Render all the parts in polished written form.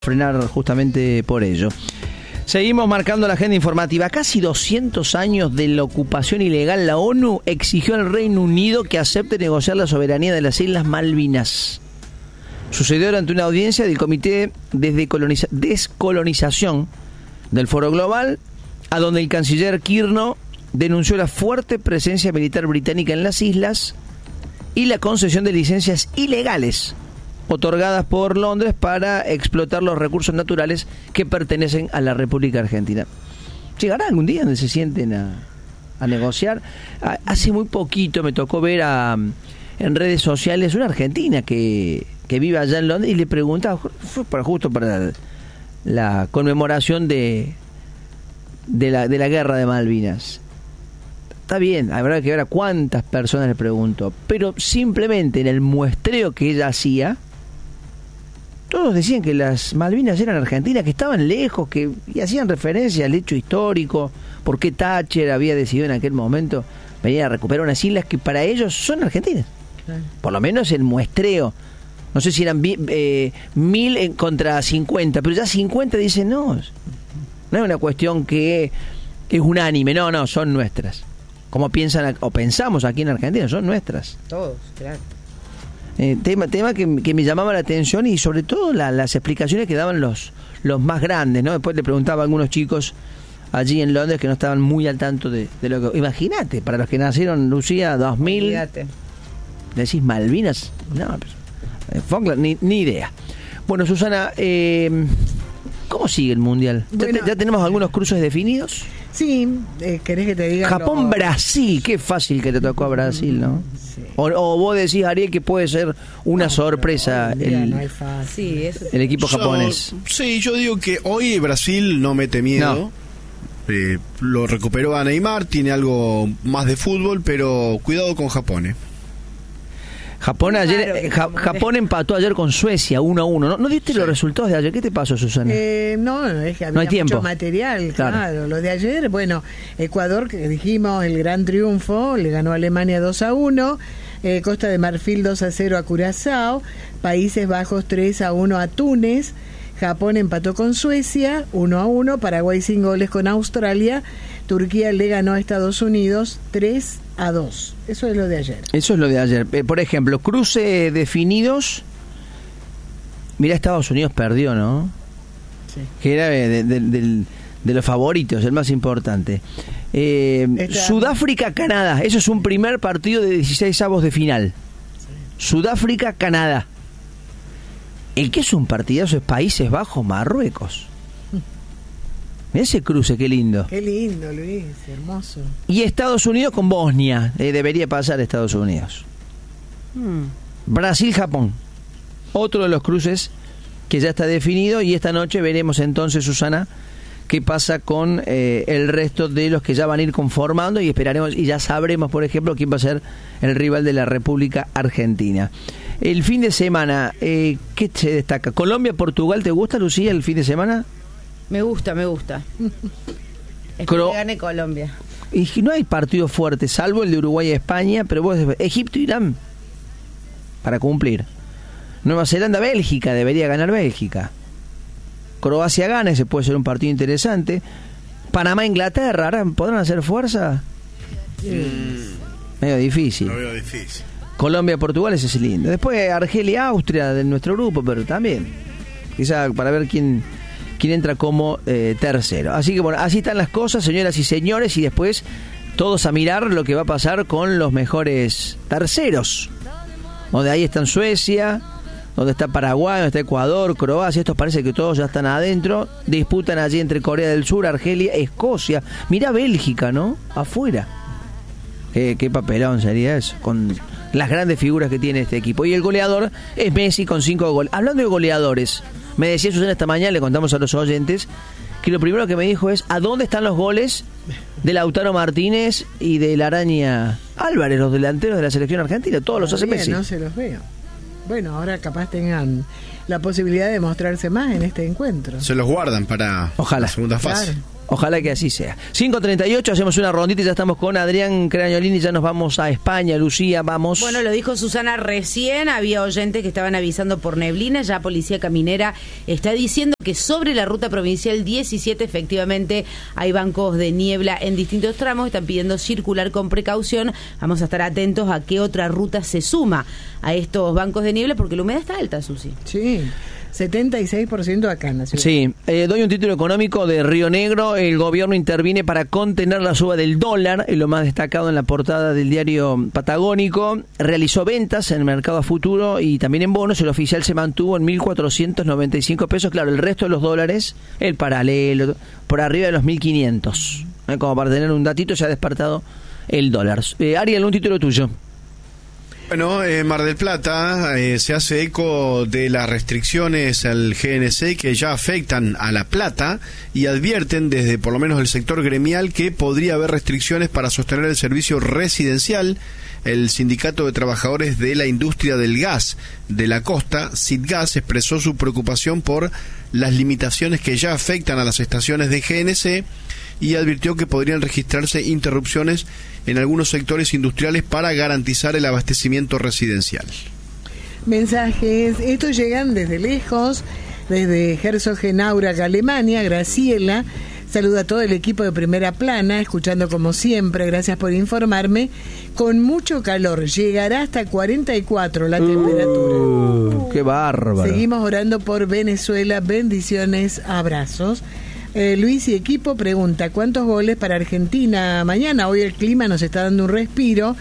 frenar justamente por ello. Seguimos marcando la agenda informativa. Casi 200 años de la ocupación ilegal, la ONU exigió al Reino Unido que acepte negociar la soberanía de las Islas Malvinas. Sucedió durante una audiencia del Comité de Descolonización del Foro Global, a donde el canciller Kirno denunció la fuerte presencia militar británica en las islas y la concesión de licencias ilegales otorgadas por Londres para explotar los recursos naturales que pertenecen a la República Argentina. ¿Llegará algún día donde se sienten a negociar? Hace muy poquito me tocó ver en redes sociales una argentina que vive allá en Londres y le preguntaba, fue justo para la conmemoración de la guerra de Malvinas. Está bien, habrá que ver a cuántas personas le preguntó, pero simplemente en el muestreo que ella hacía, todos decían que las Malvinas eran argentinas, que estaban lejos, y hacían referencia al hecho histórico, por qué Thatcher había decidido en aquel momento venir a recuperar unas islas que para ellos son argentinas. Por lo menos el muestreo. No sé si eran 1000 contra 50, pero ya 50 dicen no es una cuestión que es unánime, no, son nuestras. Como piensan o pensamos aquí en Argentina, son nuestras. Todos, claro. Tema que me llamaba la atención y sobre todo las explicaciones que daban los más grandes, ¿no? Después le preguntaba a algunos chicos allí en Londres que no estaban muy al tanto de lo que... Imagínate, para los que nacieron, Lucía, 2000... Olvídate. ¿Decís Malvinas? No, Falkland, ni idea. Bueno, Susana, ¿cómo sigue el Mundial? Bueno, ¿Ya tenemos algunos cruces definidos? Sí, ¿querés que te diga? Japón-Brasil, qué fácil que te tocó a Brasil, ¿no? Sí. O vos decís, Ariel, que puede ser una sorpresa el equipo japonés. Sí, yo digo que hoy Brasil no mete miedo. No. Lo recuperó a Neymar, tiene algo más de fútbol, pero cuidado con Japón, Japón ayer, Japón empató ayer con Suecia 1-1. ¿No viste los resultados de ayer? ¿Qué te pasó, Susana? No, es que había hay tiempo. Mucho material, claro. Lo de ayer, bueno, Ecuador, que dijimos, el gran triunfo, le ganó a Alemania 2-1, Costa de Marfil 2-0 a Curazao, Países Bajos 3-1 a Túnez, Japón empató con Suecia 1-1, Paraguay sin goles con Australia, Turquía le ganó a Estados Unidos 3-2. Eso es lo de ayer. Por ejemplo, cruce definidos. Mirá, Estados Unidos perdió, ¿no? Sí. Que era de los favoritos, el más importante. Sudáfrica-Canadá. Eso es un primer partido de 16avos de final. Sí. Sudáfrica-Canadá. El que es un partidazo es Países Bajos-Marruecos. Mirá ese cruce, qué lindo. Qué lindo, Luis, hermoso. Y Estados Unidos con Bosnia. Debería pasar Estados Unidos. Brasil-Japón. Otro de los cruces que ya está definido. Y esta noche veremos entonces, Susana, qué pasa con el resto de los que ya van a ir conformando. Y esperaremos, y ya sabremos, por ejemplo, quién va a ser el rival de la República Argentina. El fin de semana, ¿qué se destaca? ¿Colombia-Portugal te gusta, Lucía, el fin de semana? Me gusta. Espero que gane Colombia. Y no hay partido fuerte, salvo el de Uruguay y España, pero vos, Egipto-Irán, para cumplir. Nueva Zelanda-Bélgica, debería ganar Bélgica. Croacia gana, ese puede ser un partido interesante. Panamá-Inglaterra, ¿ahora podrán hacer fuerza? Medio difícil. Lo veo difícil. Colombia-Portugal, ese es lindo. Después Argelia-Austria de nuestro grupo, pero también quizá para ver quién entra como tercero. Así que bueno, así están las cosas, señoras y señores, y después todos a mirar lo que va a pasar con los mejores terceros. Donde ahí están Suecia, donde está Paraguay, donde está Ecuador, Croacia, estos parece que todos ya están adentro. Disputan allí entre Corea del Sur, Argelia, Escocia. Mirá Bélgica, ¿no? Afuera. Qué papelón sería eso, con las grandes figuras que tiene este equipo. Y el goleador es Messi con 5 goles. Hablando de goleadores, me decía Susana esta mañana, le contamos a los oyentes, que lo primero que me dijo es: ¿a dónde están los goles de Lautaro Martínez y de la Araña Álvarez, los delanteros de la selección argentina? Todos los hace Messi. No se los veo. Bueno, ahora capaz tengan la posibilidad de mostrarse más en este encuentro. Se los guardan para la segunda fase. Ojalá que así sea. 5:38, hacemos una rondita y ya estamos con Adrián Craniolini, ya nos vamos a España. Lucía, vamos. Bueno, lo dijo Susana recién, había oyentes que estaban avisando por neblina, ya Policía Caminera está diciendo que sobre la ruta provincial 17 efectivamente hay bancos de niebla en distintos tramos, están pidiendo circular con precaución. Vamos a estar atentos a qué otra ruta se suma a estos bancos de niebla porque la humedad está alta, Susi. Sí. 76% acá en la ciudad. Sí, doy un título económico de Río Negro. El gobierno interviene para contener la suba del dólar, es lo más destacado en la portada del diario Patagónico. Realizó ventas en el mercado a futuro y también en bonos. El oficial se mantuvo en 1.495 pesos. Claro, el resto de los dólares, el paralelo, por arriba de los 1.500. Como para tener un datito, se ha despertado el dólar. Ariel, un título tuyo. Bueno, Mar del Plata se hace eco de las restricciones al GNC que ya afectan a La Plata y advierten desde por lo menos el sector gremial que podría haber restricciones para sostener el servicio residencial. El Sindicato de Trabajadores de la Industria del Gas de la Costa, SITGAS, expresó su preocupación por las limitaciones que ya afectan a las estaciones de GNC y advirtió que podrían registrarse interrupciones en algunos sectores industriales para garantizar el abastecimiento residencial. Mensajes, estos llegan desde lejos, desde Herzogenaurach, Alemania. Graciela saluda a todo el equipo de Primera Plana, escuchando como siempre, gracias por informarme. Con mucho calor, llegará hasta 44 la temperatura. ¡Qué bárbaro! Seguimos orando por Venezuela, bendiciones, abrazos. Luis y equipo pregunta, ¿cuántos goles para Argentina mañana? Hoy el clima nos está dando un respiro,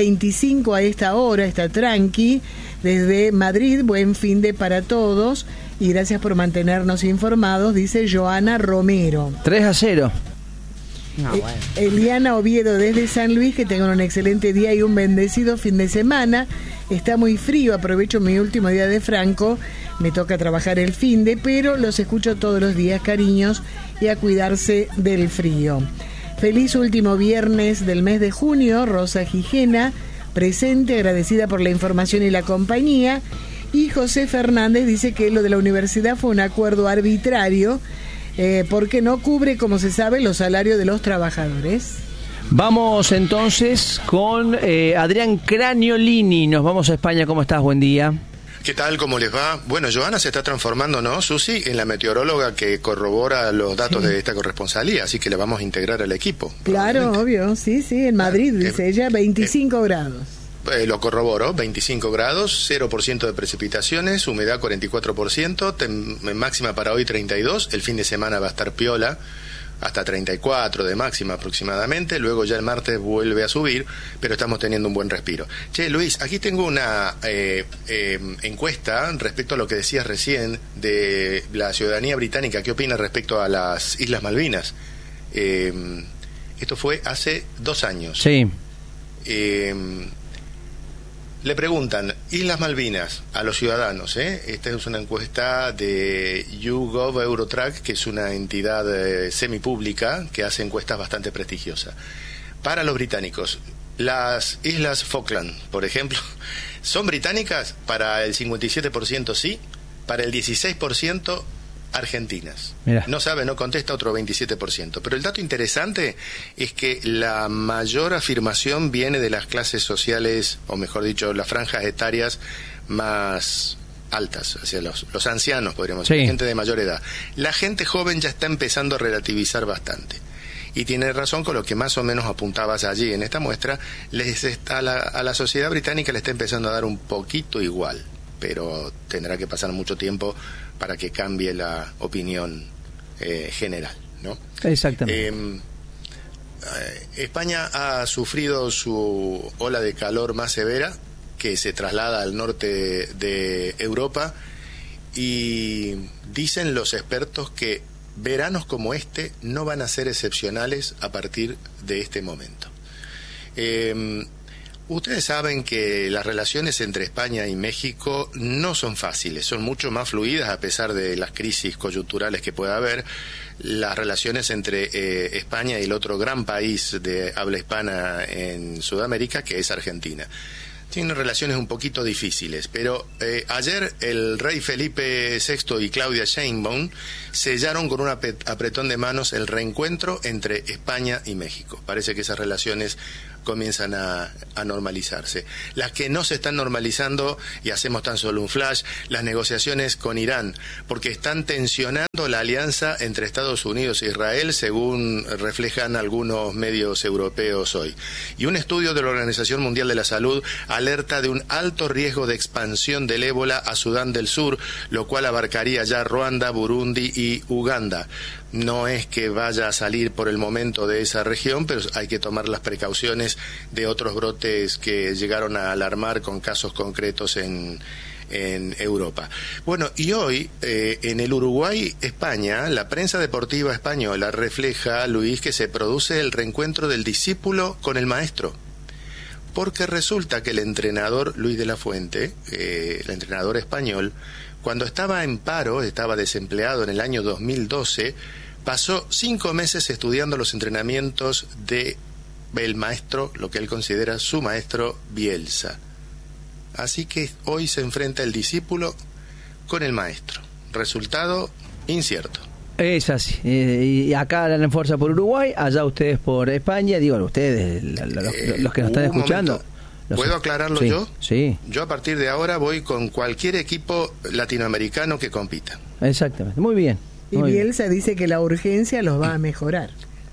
25 a esta hora, está tranqui. Desde Madrid, buen fin de para todos y gracias por mantenernos informados, dice Joana Romero. 3-0. No, bueno. Eliana Oviedo desde San Luis, que tengan un excelente día y un bendecido fin de semana. Está muy frío, aprovecho mi último día de Franco, me toca trabajar el finde, pero los escucho todos los días, cariños, y a cuidarse del frío. Feliz último viernes del mes de junio, Rosa Gijena, presente, agradecida por la información y la compañía. Y José Fernández dice que lo de la universidad fue un acuerdo arbitrario, porque no cubre, como se sabe, los salarios de los trabajadores. Vamos entonces con Adrián Craniolini. Nos vamos a España. ¿Cómo estás? Buen día. ¿Qué tal? ¿Cómo les va? Bueno, Joana se está transformando, ¿no, Susi? En la meteoróloga que corrobora los datos de esta corresponsalía, así que la vamos a integrar al equipo. Claro, obvio, sí, en Madrid, dice ella, 25 grados. Lo corroboro, 25 grados, 0% de precipitaciones, humedad 44%, máxima para hoy 32, el fin de semana va a estar piola, hasta 34 de máxima aproximadamente, luego ya el martes vuelve a subir, pero estamos teniendo un buen respiro. Che, Luis, aquí tengo una encuesta respecto a lo que decías recién de la ciudadanía británica. ¿Qué opina respecto a las Islas Malvinas? Esto fue hace 2 años. Sí. Le preguntan, Islas Malvinas, a los ciudadanos, esta es una encuesta de YouGov Eurotrack, que es una entidad semipública que hace encuestas bastante prestigiosas. Para los británicos, las Islas Falkland, por ejemplo, ¿son británicas? Para el 57% sí, para el 16% argentinas. Mirá. No sabe, no contesta, otro 27%. Pero el dato interesante es que la mayor afirmación viene de las clases sociales, o mejor dicho, las franjas etarias más altas, hacia los ancianos, podríamos decir, gente de mayor edad. La gente joven ya está empezando a relativizar bastante. Y tiene razón con lo que más o menos apuntabas allí en esta muestra, a la sociedad británica le está empezando a dar un poquito igual, pero tendrá que pasar mucho tiempo para que cambie la opinión general, ¿no? Exactamente. España ha sufrido su ola de calor más severa, que se traslada al norte de Europa, y dicen los expertos que veranos como este no van a ser excepcionales a partir de este momento. Ustedes saben que las relaciones entre España y México no son fáciles, son mucho más fluidas a pesar de las crisis coyunturales que pueda haber. Las relaciones entre España y el otro gran país de habla hispana en Sudamérica, que es Argentina. tienen relaciones un poquito difíciles, pero ayer el rey Felipe VI y Claudia Sheinbaum sellaron con un apretón de manos el reencuentro entre España y México. Parece que esas relaciones comienzan a normalizarse. Las que no se están normalizando, y hacemos tan solo un flash, las negociaciones con Irán, porque están tensionando la alianza entre Estados Unidos e Israel, según reflejan algunos medios europeos hoy. Y un estudio de la Organización Mundial de la Salud alerta de un alto riesgo de expansión del ébola a Sudán del Sur, lo cual abarcaría ya Ruanda, Burundi y Uganda. No es que vaya a salir por el momento de esa región, pero hay que tomar las precauciones de otros brotes que llegaron a alarmar con casos concretos en Europa. Bueno, y hoy en el Uruguay, España, la prensa deportiva española refleja, Luis, que se produce el reencuentro del discípulo con el maestro. Porque resulta que el entrenador Luis de la Fuente, el entrenador español, cuando estaba en paro, estaba desempleado en el año 2012, pasó 5 meses estudiando los entrenamientos del maestro, lo que él considera su maestro, Bielsa. Así que hoy se enfrenta el discípulo con el maestro. Resultado incierto. Es así. Y acá la fuerza por Uruguay, allá ustedes por España. Digo, ustedes, los que nos están escuchando. ¿Puedo aclararlo sí, yo? Sí. Yo a partir de ahora voy con cualquier equipo latinoamericano que compita. Exactamente. Muy bien. Y Bielsa dice que la urgencia los va a mejorar.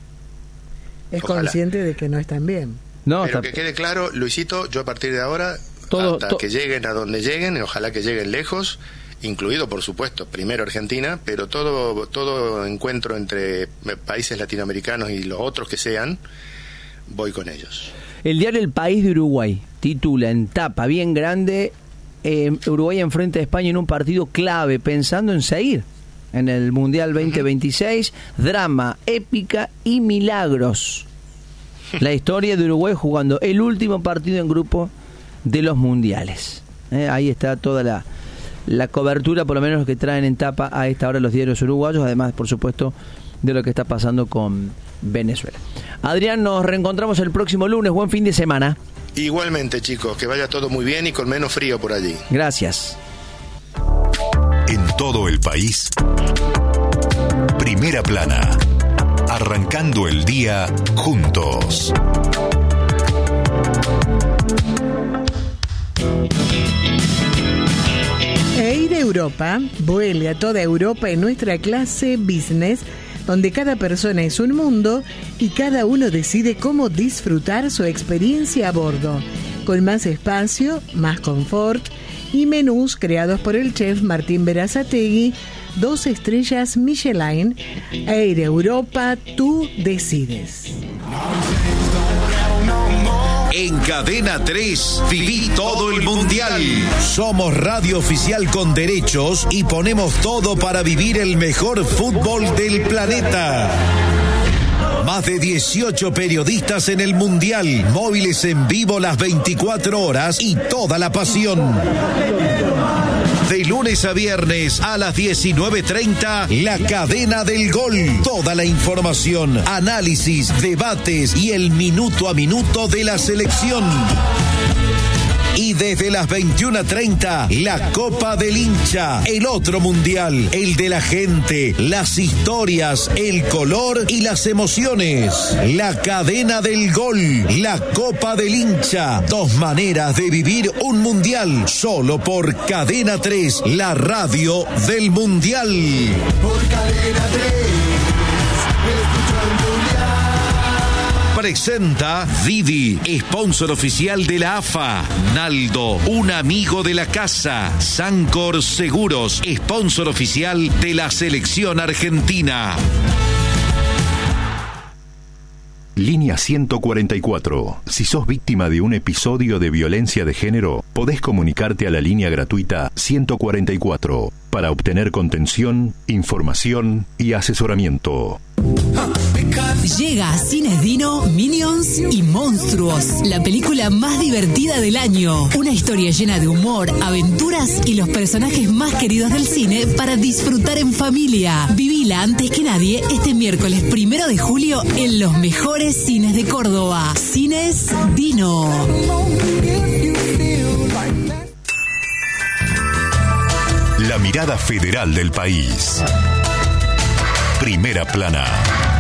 Es Ojalá. Consciente de que no están bien. No, pero que quede claro, Luisito, yo a partir de ahora, hasta que lleguen a donde lleguen, y ojalá que lleguen lejos, incluido, por supuesto, primero Argentina, pero todo encuentro entre países latinoamericanos y los otros que sean, voy con ellos. El diario El País de Uruguay titula en tapa bien grande: Uruguay enfrenta a España en un partido clave, pensando en seguir en el Mundial 2026, drama, épica y milagros. La historia de Uruguay jugando el último partido en grupo de los mundiales. Ahí está toda la cobertura, por lo menos que traen en tapa a esta hora los diarios uruguayos, además, por supuesto, de lo que está pasando con Venezuela. Adrián, nos reencontramos el próximo lunes. Buen fin de semana. Igualmente, chicos, que vaya todo muy bien y con menos frío por allí. Gracias. En todo el país, Primera Plana. Arrancando el día juntos. Air Europa vuele a toda Europa en nuestra clase business, donde cada persona es un mundo y cada uno decide cómo disfrutar su experiencia a bordo, con más espacio, más confort y menús creados por el chef Martín Berazategui, 2 estrellas Michelin. Air Europa, tú decides. En Cadena 3, viví todo el mundial. Somos radio oficial con derechos y ponemos todo para vivir el mejor fútbol del planeta. Más de 18 periodistas en el mundial, móviles en vivo las 24 horas y toda la pasión. De lunes a viernes a las 19:30, La Cadena del Gol. Toda la información, análisis, debates y el minuto a minuto de la selección. Y desde las 21:30, la Copa del Hincha, el otro mundial, el de la gente, las historias, el color y las emociones. La Cadena del Gol, la Copa del Hincha, 2 maneras de vivir un mundial, solo por Cadena 3, la radio del mundial. Por Cadena 3, escucho el mundial. Presenta Didi, sponsor oficial de la AFA. Naldo, un amigo de la casa. Sancor Seguros, sponsor oficial de la selección argentina. Línea 144. Si sos víctima de un episodio de violencia de género, podés comunicarte a la línea gratuita 144 para obtener contención, información y asesoramiento. Llega a Cines Dino, Minions y Monstruos, la película más divertida del año. Una historia llena de humor, aventuras y los personajes más queridos del cine para disfrutar en familia. Vivila antes que nadie este miércoles 1 de julio en los mejores cines de Córdoba. Cines Dino. mirada federal del país. Primera Plana.